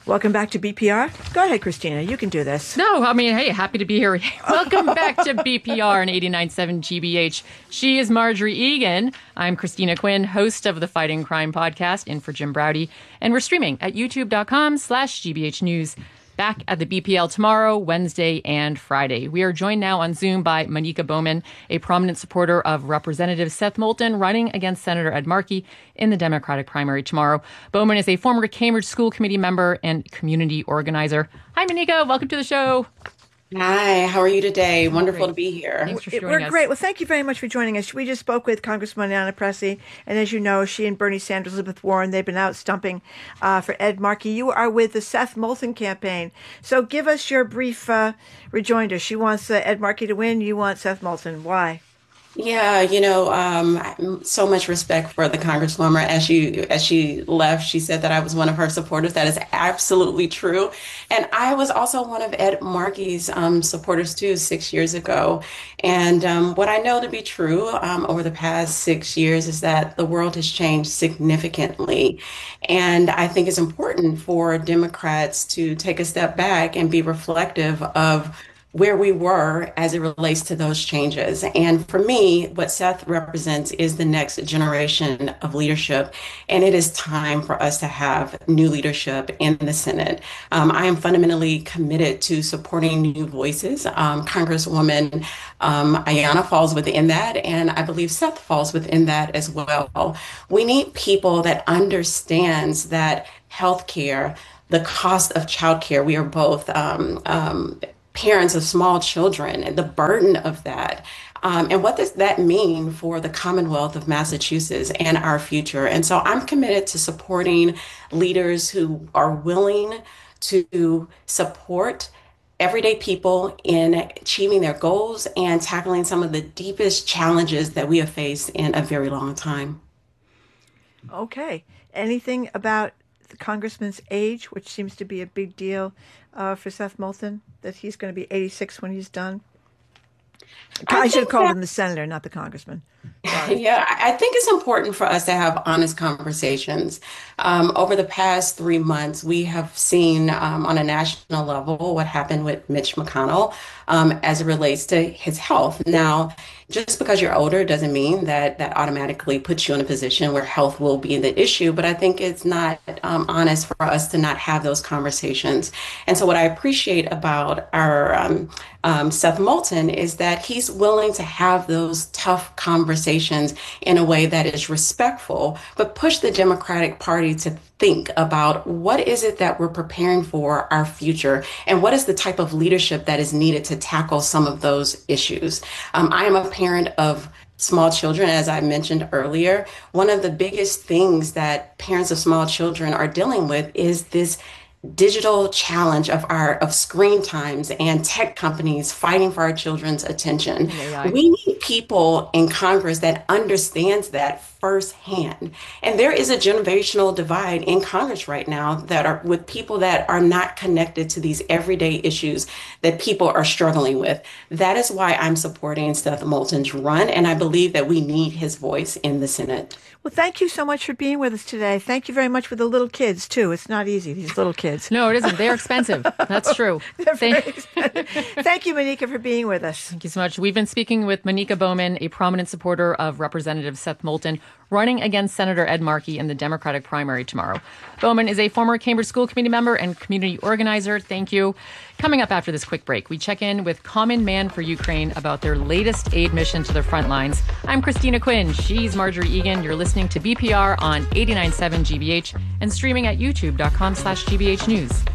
Welcome back to BPR. Go ahead, Christina. You can do this. No, I mean, hey, happy to be here. Welcome back to BPR and 89.7 GBH. She is Marjorie Egan. I'm Christina Quinn, host of the Fighting Crime podcast, in for Jim Browdy. And we're streaming at youtube.com/GBH News. Back at the BPL tomorrow, Wednesday, and Friday. We are joined now on Zoom by Monica Bowman, a prominent supporter of Representative Seth Moulton running against Senator Ed Markey in the Democratic primary tomorrow. Bowman is a former Cambridge School Committee member and community organizer. Hi, Monica. Welcome to the show. Hi, how are you today? Wonderful to be here. Thanks for joining us. We're great. Well, thank you very much for joining us. We just spoke with Congresswoman Ayanna Pressley, and as you know, she and Bernie Sanders, Elizabeth Warren, they've been out stumping for Ed Markey. You are with the Seth Moulton campaign. So give us your brief rejoinder. She wants Ed Markey to win. You want Seth Moulton. Why? Yeah, so much respect for the Congresswoman. As she left, she said that I was one of her supporters. That is absolutely true. And I was also one of Ed Markey's supporters too 6 years ago. And what I know to be true over the past 6 years is that the world has changed significantly. And I think it's important for Democrats to take a step back and be reflective of where we were as it relates to those changes. And for me, what Seth represents is the next generation of leadership. And it is time for us to have new leadership in the Senate. I am fundamentally committed to supporting new voices. Congresswoman Ayanna falls within that, and I believe Seth falls within that as well. We need people that understands that healthcare, the cost of childcare, we are both parents of small children, and the burden of that. And what does that mean for the Commonwealth of Massachusetts and our future? And so I'm committed to supporting leaders who are willing to support everyday people in achieving their goals and tackling some of the deepest challenges that we have faced in a very long time. Okay. Anything about the congressman's age, which seems to be a big deal for Seth Moulton, that he's going to be 86 when he's done? I should have called him the senator, not the congressman. Yeah, I think it's important for us to have honest conversations. Over the past 3 months, we have seen on a national level what happened with Mitch McConnell as it relates to his health. Now, just because you're older doesn't mean that automatically puts you in a position where health will be the issue. But I think it's not honest for us to not have those conversations. And so what I appreciate about our Seth Moulton is that he's willing to have those tough conversations in a way that is respectful, but push the Democratic Party to think about what is it that we're preparing for our future and what is the type of leadership that is needed to tackle some of those issues. I am a parent of small children, as I mentioned earlier. One of the biggest things that parents of small children are dealing with is this digital challenge of screen times and tech companies fighting for our children's attention. We need people in Congress that understands that firsthand. And there is a generational divide in Congress right now that are with people that are not connected to these everyday issues that people are struggling with. That is why I'm supporting Seth Moulton's run, and I believe that we need his voice in the Senate. Well, thank you so much for being with us today. Thank you very much for the little kids, too. It's not easy, these little kids. No, it isn't. They're expensive. That's true. They're very expensive. Thank you, Monica, for being with us. Thank you so much. We've been speaking with Monica Bowman, a prominent supporter of Representative Seth Moulton, running against Senator Ed Markey in the Democratic primary tomorrow. Bowman is a former Cambridge School Committee member and community organizer. Thank you. Coming up after this quick break, we check in with Common Man for Ukraine about their latest aid mission to the front lines. I'm Christina Quinn. She's Marjorie Egan. You're listening to BPR on 89.7 GBH and streaming at youtube.com/GBH News.